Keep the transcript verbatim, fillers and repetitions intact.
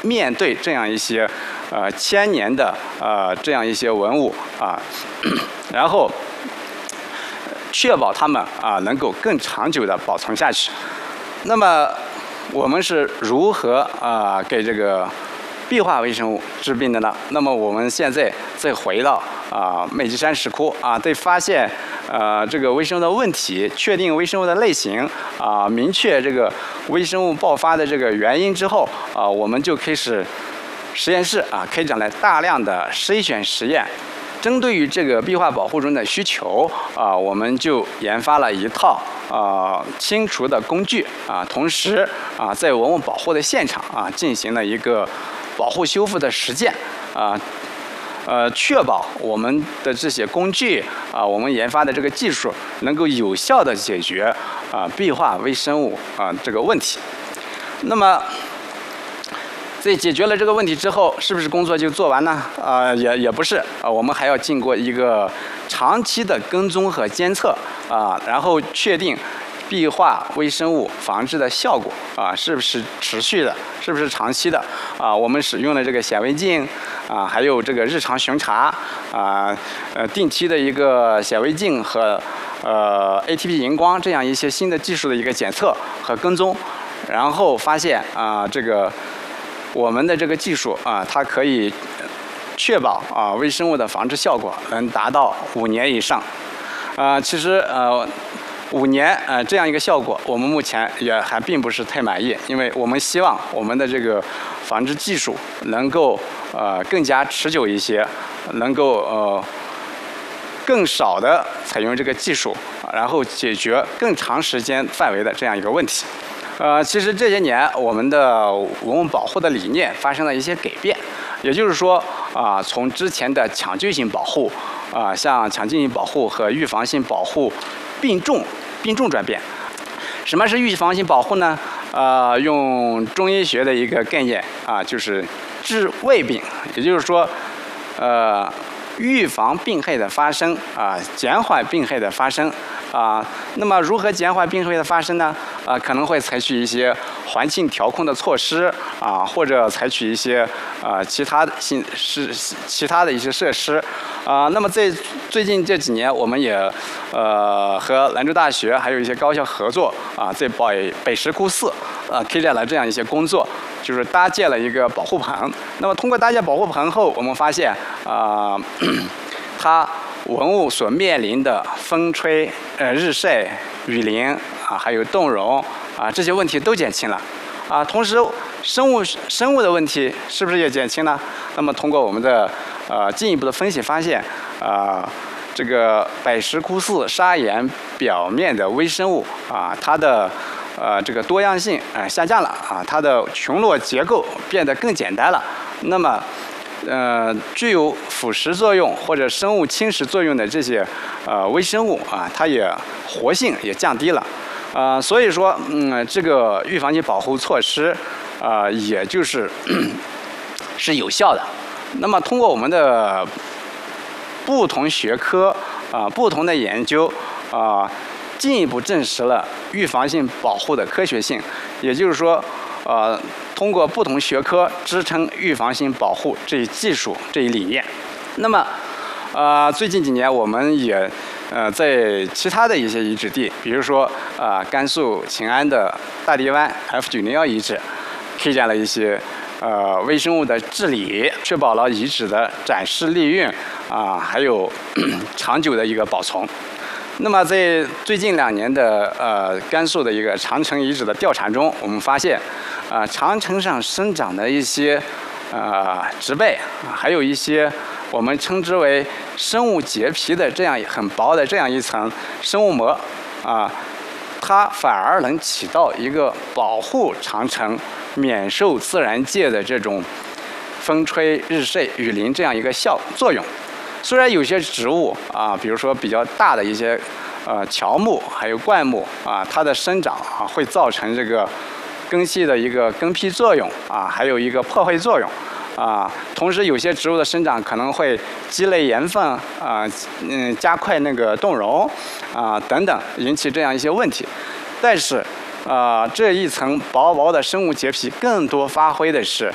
面对这样一些呃千年的呃这样一些文物啊，然后确保它们啊能够更长久的保存下去。那么我们是如何啊给这个壁画微生物治病的呢？那么我们现在再回到啊美积山石窟啊，对发现呃这个微生物的问题，确定微生物的类型啊，明确这个微生物爆发的这个原因之后啊，我们就开始实验室啊开展了大量的筛选实验。针对于这个壁画保护中的需求啊，我们就研发了一套啊清除的工具啊，同时啊在文物保护的现场啊进行了一个保护修复的实践啊，呃，确保我们的这些工具啊，我们研发的这个技术能够有效地解决啊壁画微生物啊这个问题。那么，在解决了这个问题之后，是不是工作就做完呢？啊、呃，也也不是啊，我们还要经过一个长期的跟踪和监测啊，然后确定壁画微生物防治的效果啊是不是持续的，是不是长期的啊？我们使用了这个显微镜啊，还有这个日常巡查啊，呃，定期的一个显微镜和呃 A T P 荧光这样一些新的技术的一个检测和跟踪，然后发现啊，这个我们的这个技术啊，它可以确保啊微生物的防治效果能达到五年以上。啊，其实呃。五年呃这样一个效果，我们目前也还并不是太满意，因为我们希望我们的这个防治技术能够呃更加持久一些，能够呃更少的采用这个技术，然后解决更长时间范围的这样一个问题。呃，其实这些年我们的文物保护的理念发生了一些改变，也就是说啊、呃，从之前的抢救性保护啊、呃，像抢救性保护和预防性保护并重并重转变。什么是预防性保护呢？呃，用中医学的一个概念啊，就是治未病，也就是说，呃，预防病害的发生啊，减缓病害的发生啊。那么如何减缓病害的发生呢？啊，可能会采取一些环境调控的措施啊，或者采取一些啊其他的性是其他的一些设施啊。那么在最近这几年，我们也呃和兰州大学还有一些高校合作啊，在北北石窟寺啊开展了这样一些工作，就是搭建了一个保护棚。那么通过搭建保护棚后，我们发现啊，它文物所面临的风吹、呃日晒、雨淋啊，还有冻融啊这些问题都减轻了啊。同时，生物生物的问题是不是也减轻了？那么通过我们的呃进一步的分析发现，啊，这个百石窟寺砂岩表面的微生物啊，它的呃这个多样性啊、呃、下降了啊，它的群落结构变得更简单了。那么呃，具有腐蚀作用或者生物侵蚀作用的这些呃微生物啊，它也活性也降低了，呃，所以说，嗯，这个预防性保护措施啊、呃，也就是是有效的。那么，通过我们的不同学科啊、呃、不同的研究啊、呃，进一步证实了预防性保护的科学性，也就是说，呃。通过不同学科支撑预防性保护这一技术这一理念。那么，呃，最近几年我们也呃在其他的一些遗址地，比如说啊、呃、甘肃秦安的大地湾 F 九零一 遗址，开展了一些呃微生物的治理，确保了遗址的展示利用啊、呃，还有长久的一个保存。那么在最近两年的呃甘肃的一个长城遗址的调查中，我们发现，啊、呃、长城上生长的一些呃植被，还有一些我们称之为生物结皮的这样很薄的这样一层生物膜啊、呃，它反而能起到一个保护长城免受自然界的这种风吹日晒雨淋这样一个效作用。虽然有些植物啊，比如说比较大的一些呃乔木，还有灌木啊，它的生长啊会造成这个根系的一个根皮作用啊，还有一个破坏作用啊。同时，有些植物的生长可能会积累盐分啊，嗯，加快那个冻融啊等等，引起这样一些问题。但是，啊，这一层薄薄的生物结皮，更多发挥的是